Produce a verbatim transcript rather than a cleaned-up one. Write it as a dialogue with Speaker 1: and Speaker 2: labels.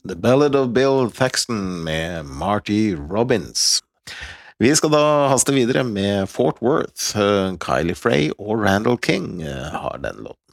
Speaker 1: The Ballad of Bill Thaxton med Marty Robbins. Vi skal da haste videre med Fort Worth. Kylie Frey og Randall King har den låten.